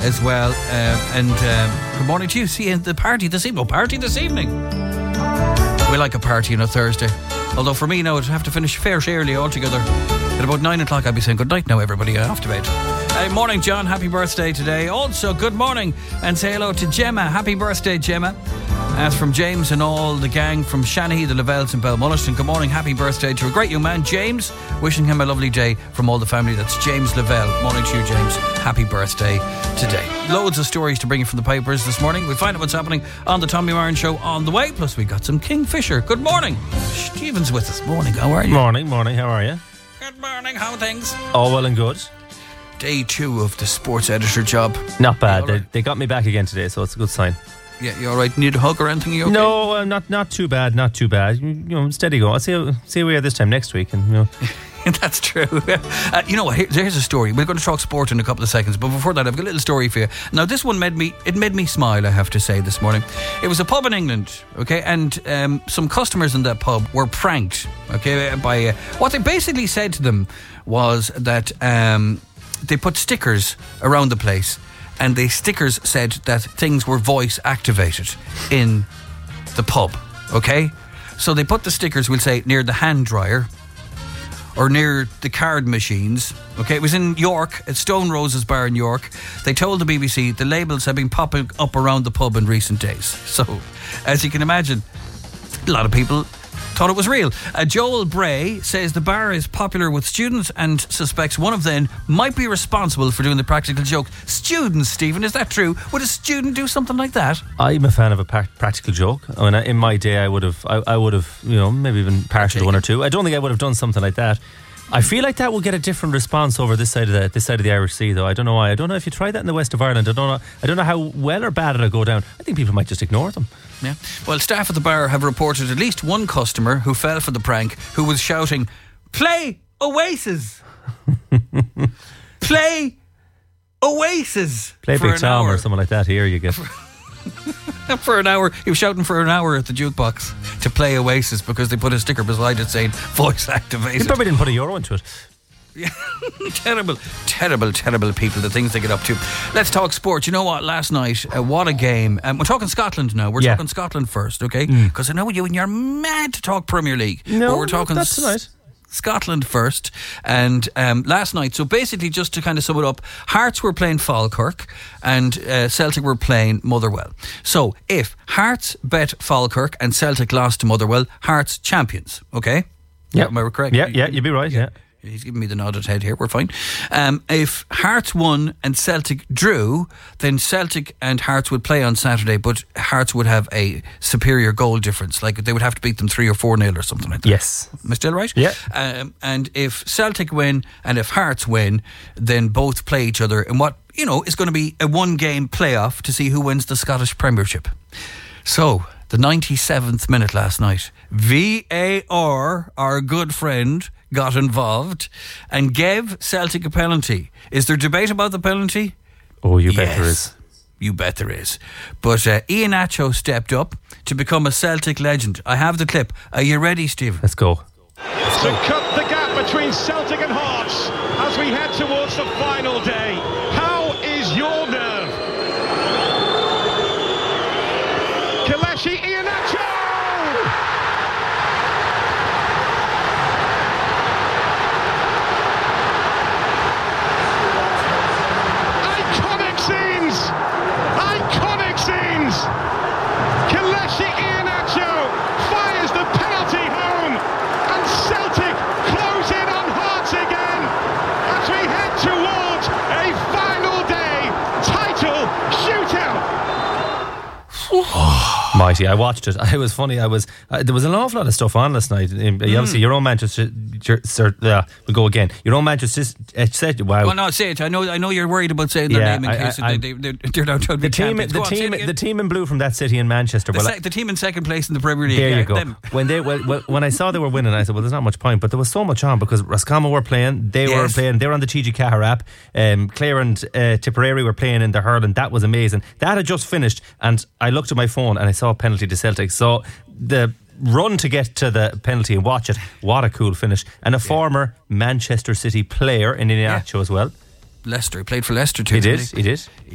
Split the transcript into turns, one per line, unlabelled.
as well. And good morning to you. See you at the party this evening. Party this evening. We like a party on a Thursday. Although for me now, I'd have to finish fair early altogether. At about 9 o'clock, I'd be saying good night now, everybody. Off to bed. Morning, John. Happy birthday today. Also, good morning. And say hello to Gemma. Happy birthday, Gemma. As from James and all the gang from Shanahee, the Lavelles and Belmulliston. Good morning, happy birthday to a great young man, James. Wishing him a lovely day from all the family. That's James Lavelle. Morning to you, James. Happy birthday today. Loads of stories to bring you from the papers this morning. We'll find out what's happening on the Tommy Martin Show on the way. Plus, we got some Kingfisher. Good morning. Stephen's with us. Morning, how are you?
Morning, how are you?
Good morning, how are things?
All well and good.
Day 2 of the sports editor job.
Not bad. They got me back again today, so it's a good sign.
Yeah, you all right? Need a hug or anything? You okay?
No, not too bad. You know, steady going. I'll see how we are this time next week, and you know.
That's true. You know what? Here's a story. We're going to talk sport in a couple of seconds, but before that, I've got a little story for you. Now, this one made me smile, I have to say, this morning. It was a pub in England, okay, and some customers in that pub were pranked, okay, by what they basically said to them was that they put stickers around the place. And the stickers said that things were voice activated in the pub, okay? So they put the stickers, we'll say, near the hand dryer or near the card machines, okay? It was in York, at Stone Roses Bar in York. They told the BBC the labels have been popping up around the pub in recent days. So, as you can imagine, a lot of people thought it was real. Joel Bray says the bar is popular with students and suspects one of them might be responsible for doing the practical joke. Students, Stephen, is that true? Would a student do something like that?
I'm a fan of a practical joke. I mean, in my day, I would have, you know, maybe even partial one or two. I don't think I would have done something like that. I feel like that will get a different response over this side of the Irish Sea, though. I don't know why. I don't know if you try that in the west of Ireland. I don't know how well or bad it'll go down. I think people might just ignore them.
Yeah. Well, staff at the bar have reported at least one customer who fell for the prank, who was shouting, "Play Oasis! Play Oasis!"
Play Big Tom or something like that. Here you get.
For an hour. He was shouting for an hour at the jukebox to play Oasis because they put a sticker beside it saying voice activated.
He probably didn't put €1 into it.
Yeah. terrible people, the things they get up to. Let's talk sport. You know what, last night, what a game. We're talking Scotland now. We're talking Scotland first, okay? Because I know you and you're mad to talk Premier League.
No,
but we're talking
that's tonight.
Scotland first. And last night, so basically just to kind of sum it up, Hearts were playing Falkirk and Celtic were playing Motherwell. So if Hearts bet Falkirk and Celtic lost to Motherwell, Hearts champions, okay?
Yeah,
am I correct?
Yeah, you'd be right, yeah.
He's giving me the nodded head here. We're fine. If Hearts won and Celtic drew, then Celtic and Hearts would play on Saturday, but Hearts would have a superior goal difference. Like they would have to beat them 3 or 4-0 or something like that.
Yes.
Am I still right?
Yeah.
And if Celtic win and if Hearts win, then both play each other in what, you know, is going to be a 1-game playoff to see who wins the Scottish Premiership. So, the 97th minute last night, VAR, our good friend, got involved and gave Celtic a penalty. Is there debate about the penalty?
Oh, you bet there is.
You bet there is. But Iheanacho stepped up to become a Celtic legend. I have the clip. Are you ready, Stephen?
Let's go.
To cut the gap between Celtic and Hearts as we head towards the final day. How is your nerve? Kelechi Iheanacho! Iconic scenes! Kelechi Iheanacho fires the penalty home and Celtic close in on Hearts again as we head towards a final day title shootout.
Mighty. I watched it. It was funny. There was an awful lot of stuff on last night. Obviously, your own Manchester. We'll go again. Your own Manchester said, "Wow."
Well, no, say it. I know you're worried about saying their name in case they're not trying to be champions.
The team in blue from that city in Manchester.
The team in second place in the Premier League.
There you go. When I saw they were winning, I said, "Well, there's not much point." But there was so much on because Roscommon were playing. They were on the TG Caher app. Clare and Tipperary were playing in the hurling. That was amazing. That had just finished, and I looked at my phone and I saw a penalty to Celtic. So the run to get to the penalty and watch it, what a cool finish. And a former Manchester City player in Iheanacho as well.
Leicester, he played for Leicester too.
He did.